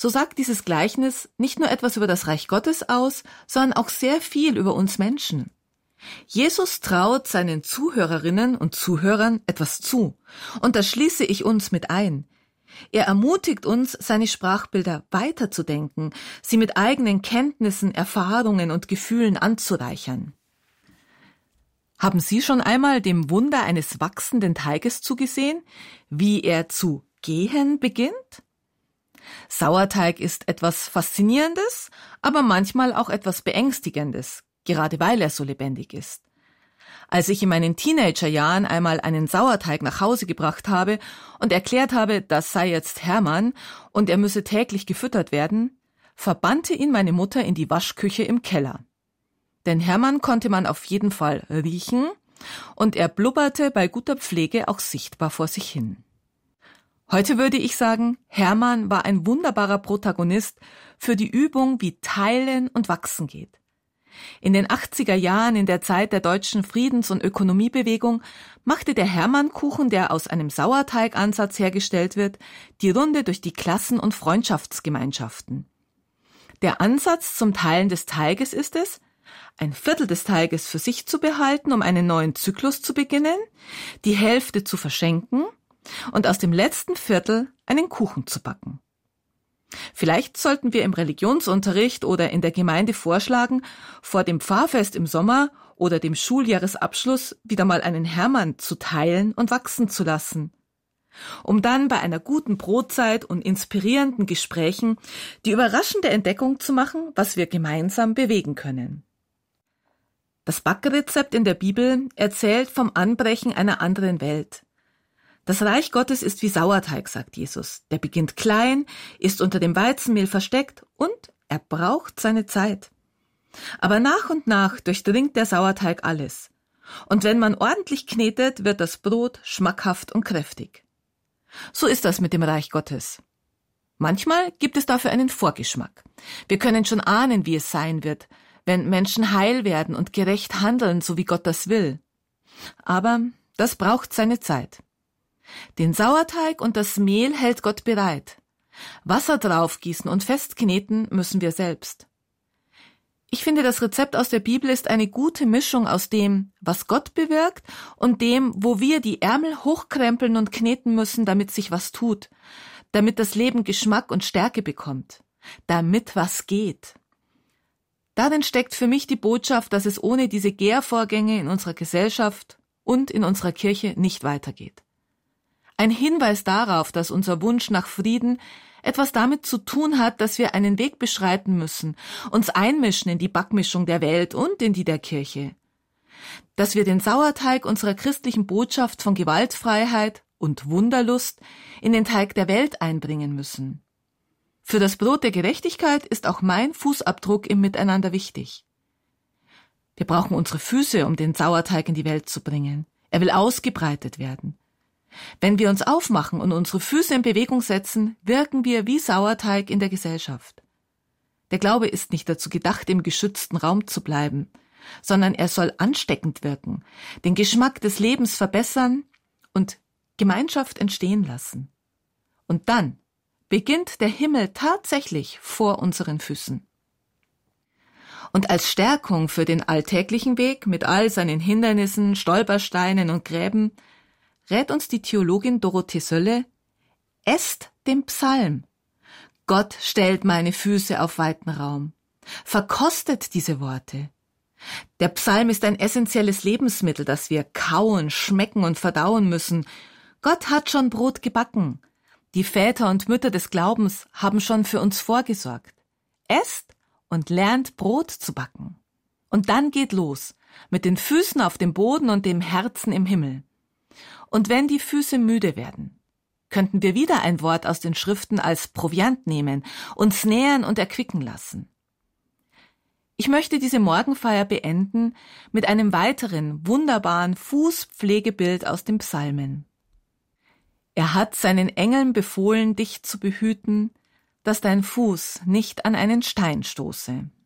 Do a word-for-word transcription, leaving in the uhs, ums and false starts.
So sagt dieses Gleichnis nicht nur etwas über das Reich Gottes aus, sondern auch sehr viel über uns Menschen. Jesus traut seinen Zuhörerinnen und Zuhörern etwas zu, und da schließe ich uns mit ein. Er ermutigt uns, seine Sprachbilder weiterzudenken, sie mit eigenen Kenntnissen, Erfahrungen und Gefühlen anzureichern. Haben Sie schon einmal dem Wunder eines wachsenden Teiges zugesehen, wie er zu gehen beginnt? Sauerteig ist etwas Faszinierendes, aber manchmal auch etwas Beängstigendes, gerade weil er so lebendig ist. Als ich in meinen Teenagerjahren einmal einen Sauerteig nach Hause gebracht habe und erklärt habe, das sei jetzt Hermann und er müsse täglich gefüttert werden, verbannte ihn meine Mutter in die Waschküche im Keller. Denn Hermann konnte man auf jeden Fall riechen und er blubberte bei guter Pflege auch sichtbar vor sich hin. Heute würde ich sagen, Hermann war ein wunderbarer Protagonist für die Übung, wie Teilen und Wachsen geht. In den achtziger Jahren, in der Zeit der deutschen Friedens- und Ökonomiebewegung, machte der Hermannkuchen, der aus einem Sauerteigansatz hergestellt wird, die Runde durch die Klassen- und Freundschaftsgemeinschaften. Der Ansatz zum Teilen des Teiges ist es, ein Viertel des Teiges für sich zu behalten, um einen neuen Zyklus zu beginnen, die Hälfte zu verschenken und aus dem letzten Viertel einen Kuchen zu backen. Vielleicht sollten wir im Religionsunterricht oder in der Gemeinde vorschlagen, vor dem Pfarrfest im Sommer oder dem Schuljahresabschluss wieder mal einen Hermann zu teilen und wachsen zu lassen, um dann bei einer guten Brotzeit und inspirierenden Gesprächen die überraschende Entdeckung zu machen, was wir gemeinsam bewegen können. Das Backrezept in der Bibel erzählt vom Anbrechen einer anderen Welt. Das Reich Gottes ist wie Sauerteig, sagt Jesus. Der beginnt klein, ist unter dem Weizenmehl versteckt und er braucht seine Zeit. Aber nach und nach durchdringt der Sauerteig alles. Und wenn man ordentlich knetet, wird das Brot schmackhaft und kräftig. So ist das mit dem Reich Gottes. Manchmal gibt es dafür einen Vorgeschmack. Wir können schon ahnen, wie es sein wird, wenn Menschen heil werden und gerecht handeln, so wie Gott das will. Aber das braucht seine Zeit. Den Sauerteig und das Mehl hält Gott bereit. Wasser draufgießen und festkneten müssen wir selbst. Ich finde, das Rezept aus der Bibel ist eine gute Mischung aus dem, was Gott bewirkt, und dem, wo wir die Ärmel hochkrempeln und kneten müssen, damit sich was tut, damit das Leben Geschmack und Stärke bekommt, damit was geht. Darin steckt für mich die Botschaft, dass es ohne diese Gärvorgänge in unserer Gesellschaft und in unserer Kirche nicht weitergeht. Ein Hinweis darauf, dass unser Wunsch nach Frieden etwas damit zu tun hat, dass wir einen Weg beschreiten müssen, uns einmischen in die Backmischung der Welt und in die der Kirche. Dass wir den Sauerteig unserer christlichen Botschaft von Gewaltfreiheit und Wunderlust in den Teig der Welt einbringen müssen. Für das Brot der Gerechtigkeit ist auch mein Fußabdruck im Miteinander wichtig. Wir brauchen unsere Füße, um den Sauerteig in die Welt zu bringen. Er will ausgebreitet werden. Wenn wir uns aufmachen und unsere Füße in Bewegung setzen, wirken wir wie Sauerteig in der Gesellschaft. Der Glaube ist nicht dazu gedacht, im geschützten Raum zu bleiben, sondern er soll ansteckend wirken, den Geschmack des Lebens verbessern und Gemeinschaft entstehen lassen. Und dann beginnt der Himmel tatsächlich vor unseren Füßen. Und als Stärkung für den alltäglichen Weg mit all seinen Hindernissen, Stolpersteinen und Gräben rät uns die Theologin Dorothee Sölle: Esst den Psalm. Gott stellt meine Füße auf weiten Raum. Verkostet diese Worte. Der Psalm ist ein essentielles Lebensmittel, das wir kauen, schmecken und verdauen müssen. Gott hat schon Brot gebacken. Die Väter und Mütter des Glaubens haben schon für uns vorgesorgt. Esst und lernt Brot zu backen. Und dann geht los, mit den Füßen auf dem Boden und dem Herzen im Himmel. Und wenn die Füße müde werden, könnten wir wieder ein Wort aus den Schriften als Proviant nehmen, uns nähern und erquicken lassen. Ich möchte diese Morgenfeier beenden mit einem weiteren wunderbaren Fußpflegebild aus den Psalmen. Er hat seinen Engeln befohlen, dich zu behüten, dass dein Fuß nicht an einen Stein stoße.